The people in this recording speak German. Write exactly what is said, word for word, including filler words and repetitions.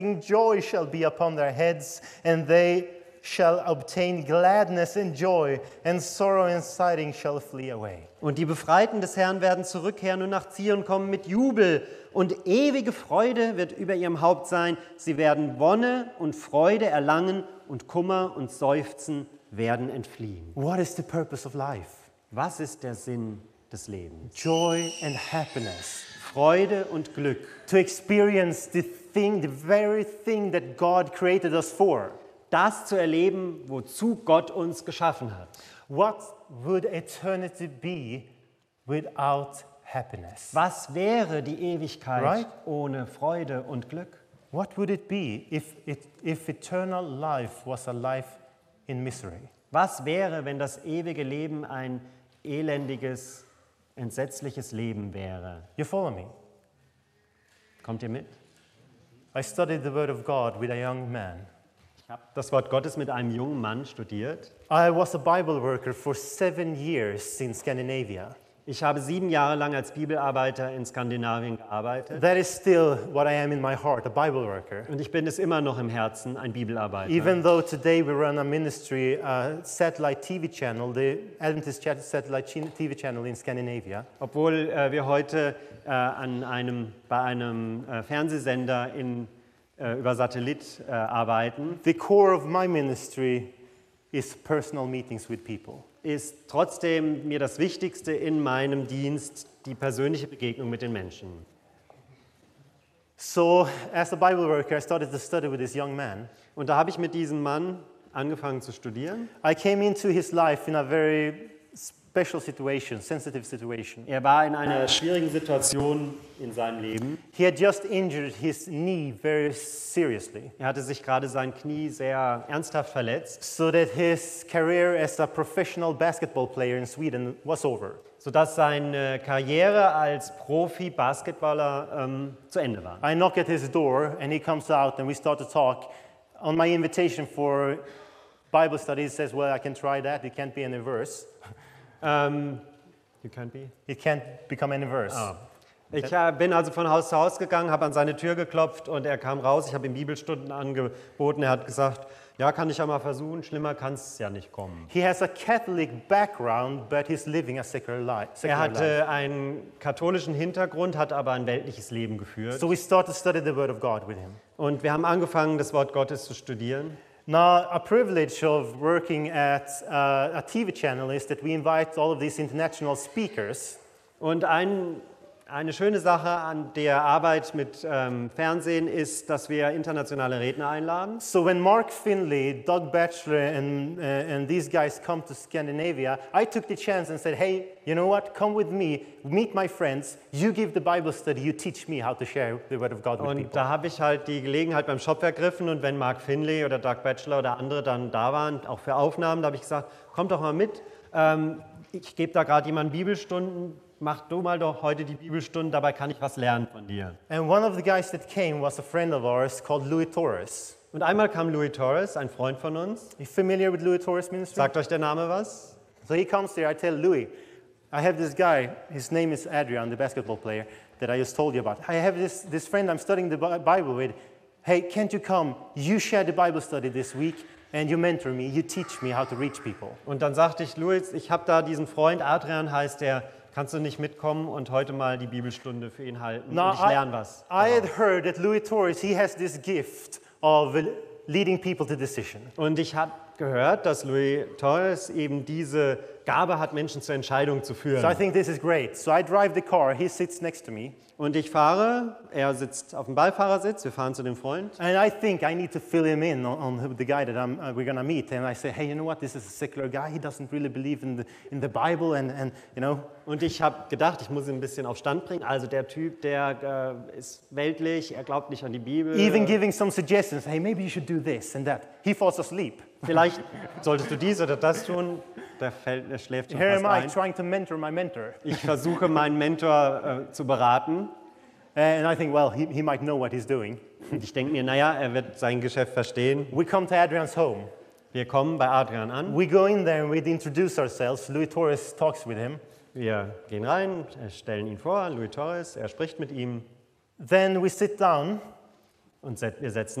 joy shall be upon their heads, and they shall obtain gladness and joy, and sorrow and sighing shall flee away. Und die Befreiten des Herrn werden zurückkehren und nach Zion kommen mit Jubel. Und ewige Freude wird über ihrem Haupt sein. Sie werden Wonne und Freude erlangen und Kummer und Seufzen werden entfliehen. What is the purpose of life? Was ist der Sinn des Lebens? Joy and happiness. Freude und Glück. To experience the thing, the very thing that God created us for. Das zu erleben, wozu Gott uns geschaffen hat. What would eternity be without happiness? Was wäre die Ewigkeit Right? ohne Freude und Glück? What would it be if, it, if eternal life was a life in misery? Was wäre, wenn das ewige Leben ein elendiges, entsetzliches Leben wäre? You follow me? Kommt ihr mit? I studied the Word of God with a young man. Ich habe das Wort Gottes mit einem jungen Mann studiert. I was a Bible worker for seven years in Scandinavia. Ich habe sieben Jahre lang als Bibelarbeiter in Skandinavien gearbeitet. That is still what I am in my heart, a Bible worker. Und ich bin es immer noch im Herzen, ein Bibelarbeiter. Even though today we run a ministry, a satellite T V channel, the Adventist satellite T V channel in Scandinavia. Obwohl äh, wir heute äh, an einem, bei einem äh, Fernsehsender in, äh, über Satellit äh, arbeiten, The core of my ministry is personal meetings with people. ist trotzdem mir das Wichtigste in meinem Dienst die persönliche Begegnung mit den Menschen. So, as a Bible worker, I started to study with this young man. Und da habe ich mit diesem Mann angefangen zu studieren. I came into his life in a very special situation, sensitive situation. Er war in einer schwierigen Situation in seinem Leben. He had just injured his knee very seriously, Er hatte sich gerade sein Knie sehr ernsthaft verletzt, so that his career as a professional basketball player in Sweden was over. sodass seine Karriere als Profi-Basketballer ähm, zu Ende war. I knock at his door and he comes out and we start to talk. On my invitation for Bible study, he says, well, I can try that. It can't be any verse. Ähm, you can't be? It can't become any verse. Ah. Ich äh, bin also von Haus zu Haus gegangen, habe an seine Tür geklopft und er kam raus. Ich habe ihm Bibelstunden angeboten. Er hat gesagt, ja, kann ich ja mal versuchen, schlimmer kann es ja nicht kommen. He has a Catholic background, but he's living a secular life. Er Secular life. hatte einen katholischen Hintergrund, hat aber ein weltliches Leben geführt. So we start to study the Word of God with him. Und wir haben angefangen, das Wort Gottes zu studieren. Now, a privilege of working at uh, a T V channel is that we invite all of these international speakers. Und ein, eine schöne Sache an der Arbeit mit ähm, Fernsehen ist, dass wir internationale Redner einladen. So when Mark Finley, Doug Batchelor, and, uh, and these guys come to Scandinavia, I took the chance and said, hey, you know what, come with me, meet my friends, you give the Bible study, you teach me how to share the Word of God with Und people. da habe ich halt die Gelegenheit beim Shop ergriffen und wenn Mark Finley oder Doug Batchelor oder andere dann da waren, auch für Aufnahmen, da habe ich gesagt, kommt doch mal mit, ähm, ich gebe da gerade jemandem Bibelstunden, mach du mal doch heute die Bibelstunden, dabei kann ich was lernen von dir. And one of the guys that came was a friend of ours called Louis Torres. Und einmal kam Louis Torres, ein Freund von uns. Are you familiar with Louis Torres ministry? Sagt euch der Name was? So he comes there, I tell Louis, I have this guy, his name is Adrian, the basketball player that I just told you about. I have this, this friend I'm studying the Bi- Bible with. Hey, can't you come? You share the Bible study this week and you mentor me, you teach me how to reach people. Und dann sagte ich, Louis, ich habe da diesen Freund, Adrian heißt der, kannst du nicht mitkommen und heute mal die Bibelstunde für ihn halten Now, und ich lerne was. I had heard that Louis Torres, he has this gift of leading people to decision. Und ich habe gehört, dass Louis Torres eben diese Gabe hat, Menschen zur Entscheidung zu So I führen. think this is great. So I drive the car, he sits next to me, Und ich fahre, er sitzt auf dem Beifahrersitz, wir fahren zu dem Freund. and I think I need to fill him in on, on the guy that I'm, uh, we're going to meet. And I say, hey, you know what, this is a secular guy, he doesn't really believe in the, in the Bible, and, and you know. Und ich habe gedacht, ich muss ihn ein bisschen auf Stand bringen. Also der Typ, der äh, ist weltlich, er glaubt nicht an die Bibel. Even giving some suggestions, hey, maybe you should do this and that. He falls asleep. Vielleicht solltest du dies oder das tun. Der, fällt, der schläft schon Here fast am I ein. trying to mentor my mentor. Ich versuche, meinen Mentor äh, zu beraten. And I think, well, he, he might know what he's doing. Und ich denke mir, naja, er wird sein Geschäft verstehen. We come to Adrian's home. Wir kommen bei Adrian an. We go in there and we introduce ourselves. Louis Torres talks with him. Wir gehen rein, stellen ihn vor, Louis Torres, er spricht mit ihm. Then we sit down Und set- wir setzen